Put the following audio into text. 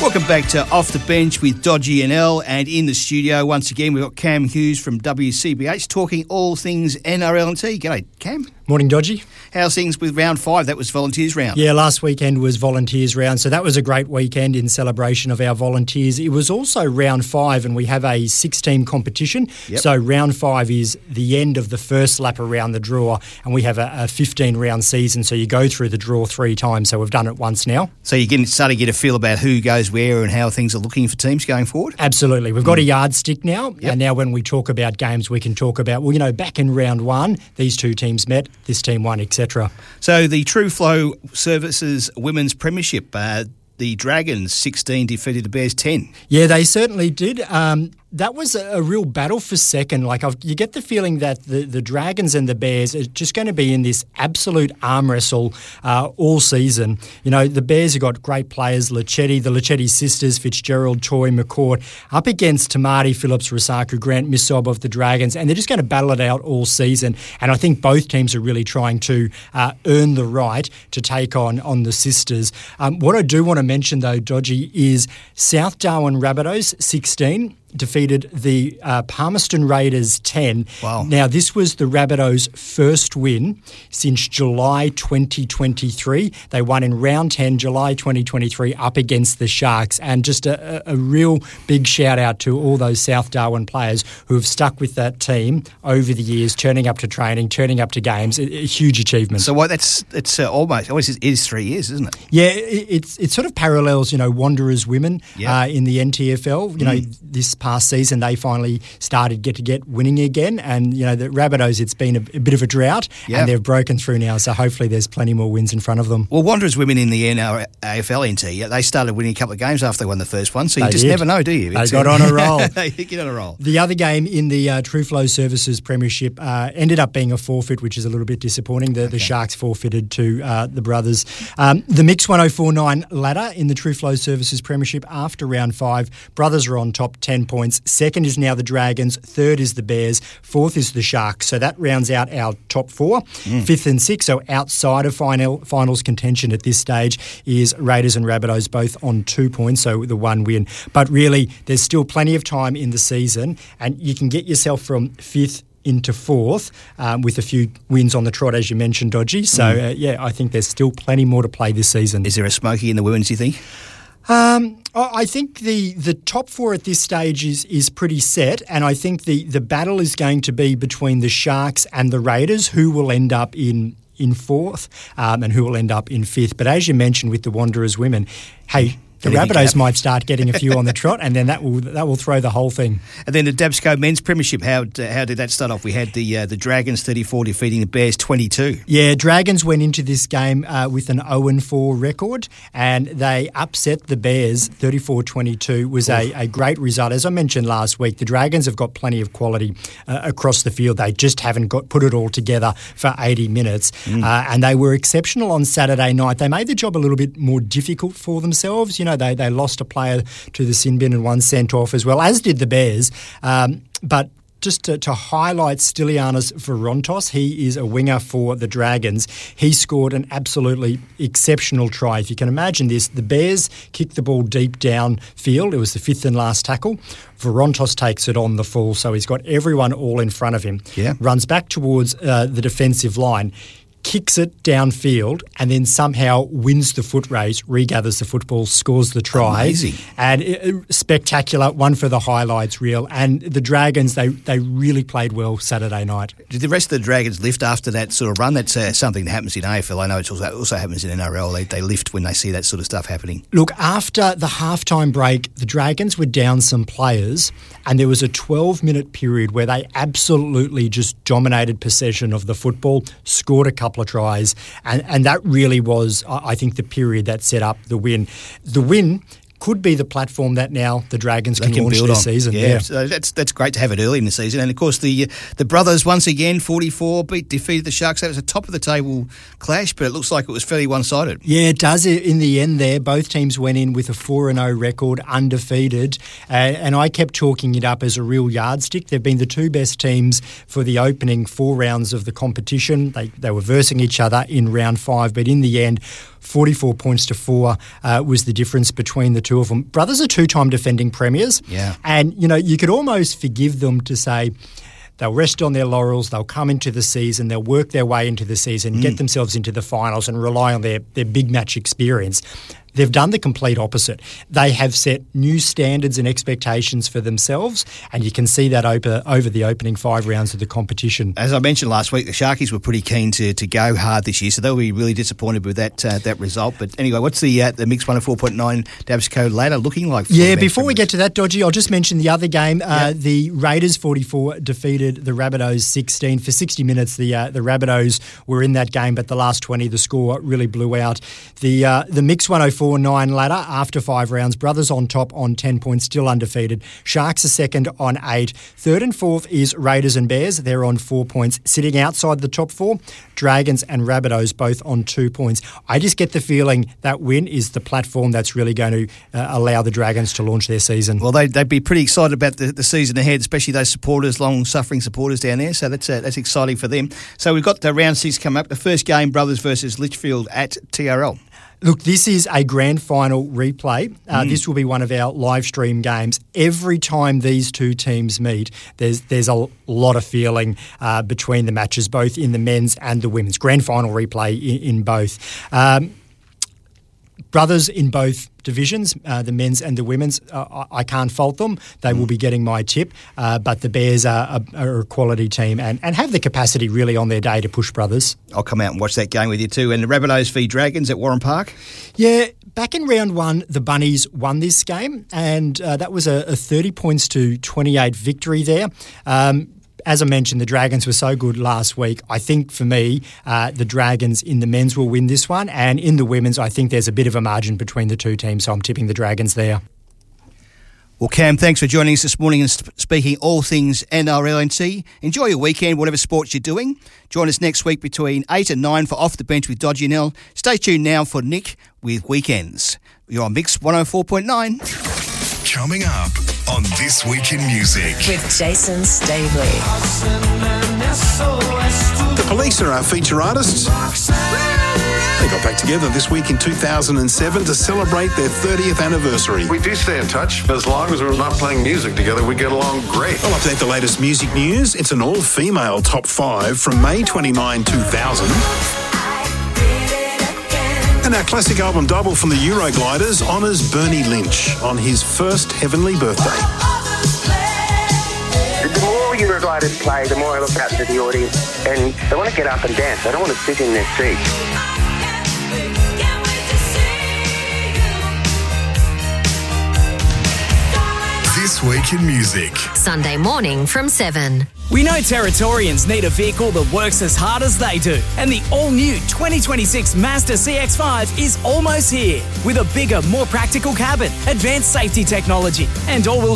Welcome back to Off the Bench with Dodgy and L, and in the studio once again we've got Cam Hughes from WCBH talking all things NRL&T. G'day, Cam. Morning, Dodgy. How's things with round 5? That was Volunteers round. Yeah, last weekend was Volunteers round, so that was a great weekend in celebration of our Volunteers. It was also round 5, and we have a 6-team competition. Yep. So round 5 is the end of the first lap around the draw, and we have a 15-round season, so you go through the draw 3 times, so we've done it once now. So you're starting to get a feel about who goes where and how things are looking for teams going forward? Absolutely. We've got a yardstick now, Yep. and now when we talk about games, we can talk about, well, you know, back in round 1, these 2 teams met, this team won, etc. So the True Flow Services Women's Premiership, the Dragons 16 defeated the Bears 10. Yeah, they certainly did. That was a real battle for second. You get the feeling that the Dragons and the Bears are just going to be in this absolute arm wrestle all season. You know, the Bears have got great players, the Luchetti sisters, Fitzgerald, Toy, McCourt, up against Tamati, Phillips, Rusaku, Grant, Missob of the Dragons, and they're just going to battle it out all season. And I think both teams are really trying to earn the right to take on the sisters. What I do want to mention, though, Dodgy, is South Darwin Rabbitohs 16 defeated the Palmerston Raiders 10. Wow. Now, this was the Rabbitohs' first win since July 2023. They won in round 10, July 2023, up against the Sharks. And just a real big shout out to all those South Darwin players who have stuck with that team over the years, turning up to training, turning up to games. A huge achievement. So it's almost it is 3 years, isn't it? Yeah, it sort of parallels, you know, Wanderers women in the NTFL. You know, this past season they finally started get winning again, and you know the Rabbitohs, it's been a bit of a drought, and they've broken through now, so hopefully there's plenty more wins in front of them. Well, Wanderers women in the AFL NT, they started winning a couple of games after they won the first one, so you just never know, do you? They got on a roll. They get on a roll. The other game in the True Flow Services Premiership ended up being a forfeit, which is a little bit disappointing. The Sharks forfeited to the Brothers. The Mix 1049 ladder in the True Flow Services Premiership after round 5, Brothers are on top, 10 points. Second is now the Dragons. Third is the Bears. Fourth is the Sharks. So that rounds out our top 4. Fifth and sixth, so outside of finals contention at this stage, is Raiders and Rabbitohs both on 2 points, so the 1 win. But really, there's still plenty of time in the season, and you can get yourself from 5th into 4th with a few wins on the trot, as you mentioned, Dodgy. So, I think there's still plenty more to play this season. Is there a smoky in the women's, you think? I think the top 4 at this stage is pretty set, and I think the battle is going to be between the Sharks and the Raiders, who will end up in 4th and who will end up in 5th. But as you mentioned with the Wanderers women, hey, the Rabbitohs might start getting a few on the trot, and then that will throw the whole thing. And then the Dabsco Men's Premiership, how did that start off? We had the Dragons 34 defeating the Bears 22. Yeah, Dragons went into this game with an 0-4 record, and they upset the Bears 34-22. Was a great result. As I mentioned last week, the Dragons have got plenty of quality across the field. They just haven't put it all together for 80 minutes, and they were exceptional on Saturday night. They made the job a little bit more difficult for themselves. You know, they lost a player to the sin bin and 1 sent off as well, as did the Bears. But just to highlight Stylianos Varontos, he is a winger for the Dragons. He scored an absolutely exceptional try. If you can imagine this, the Bears kicked the ball deep downfield. It was the 5th and last tackle. Varontos takes it on the full, so he's got everyone all in front of him. Yeah. Runs back towards the defensive line, kicks it downfield, and then somehow wins the foot race, regathers the football, scores the try. Amazing. And spectacular, one for the highlights reel. And the Dragons, they really played well Saturday night. Did the rest of the Dragons lift after that sort of run? That's something that happens in AFL. I know it also happens in NRL. They lift when they see that sort of stuff happening. Look, after the halftime break, the Dragons were down some players, and there was a 12-minute period where they absolutely just dominated possession of the football, scored a couple of tries, and that really was, I think, the period that set up the win. The win could be the platform that now the Dragons can launch build this on. season. Yeah, so that's great to have it early in the season. And of course, the Brothers once again 44 defeated the Sharks. That was a top of the table clash, but it looks like it was fairly one-sided. Yeah, it does. In the end, there both teams went in with a 4-0 record, undefeated, and I kept chalking it up as a real yardstick. They've been the 2 best teams for the opening 4 rounds of the competition. They were versing each other in round 5, but in the end, 44 points to 4 was the difference between the two of them. Brothers are two-time defending premiers. Yeah. And, you could almost forgive them to say they'll rest on their laurels, they'll come into the season, they'll work their way into the season, get themselves into the finals and rely on their big match experience. They've done the complete opposite. They have set new standards and expectations for themselves, and you can see that over the opening 5 rounds of the competition. As I mentioned last week, the Sharkies were pretty keen to go hard this year, so they'll be really disappointed with that result. But anyway, what's the Mix 104.9 Dabsco ladder looking like? Before we get to that, Dodgy, I'll just mention the other game. The Raiders 44 defeated the Rabbitohs 16. For 60 minutes, the Rabbitohs were in that game, but the last 20, the score really blew out. The Mix 104.9 ladder after 5 rounds. Brothers on top on 10 points, still undefeated. Sharks are second on 8. Third and fourth is Raiders and Bears. They're on 4 points. Sitting outside the top 4, Dragons and Rabbitohs both on 2 points. I just get the feeling that win is the platform that's really going to allow the Dragons to launch their season. Well, they'd be pretty excited about the season ahead, especially those supporters, long-suffering supporters down there. So that's exciting for them. So we've got round 6 coming up. The first game, Brothers versus Litchfield at TRL. Look, this is a grand final replay. This will be one of our live stream games. Every time these two teams meet, there's a lot of feeling between the matches, both in the men's and the women's. Grand final replay in both. Brothers in both divisions, the men's and the women's, I can't fault them. They will be getting my tip, but the Bears are a quality team and have the capacity really on their day to push Brothers. I'll come out and watch that game with you too. And the Rabbitohs v Dragons at Warren Park? Yeah, back in round 1, the Bunnies won this game, and that was a 30 points to 28 victory there. As I mentioned, the Dragons were so good last week. I think for me, the Dragons in the men's will win this one. And in the women's, I think there's a bit of a margin between the two teams, so I'm tipping the Dragons there. Well, Cam, thanks for joining us this morning and speaking all things NRLNC. Enjoy your weekend, whatever sports you're doing. Join us next week between 8 and 9 for Off the Bench with Dodgy Nell. Stay tuned now for Nick with Weekends. You're on Mix 104.9. Coming up on This Week in Music with Jason Staveley. The Police are our feature artists. They got back together this week in 2007 to celebrate their 30th anniversary. We do stay in touch. As long as we're not playing music together, we get along great. I'll update the latest music news. It's an all-female top 5 from May 29, 2000. And our classic album double from the Eurogliders honours Bernie Lynch on his first heavenly birthday. The more Eurogliders play, the more I look out to the audience and they want to get up and dance. They don't want to sit in their seats. This Week in Music. Sunday morning from 7. We know Territorians need a vehicle that works as hard as they do, and the all-new 2026 Mazda CX-5 is almost here. With a bigger, more practical cabin, advanced safety technology, and all-wheel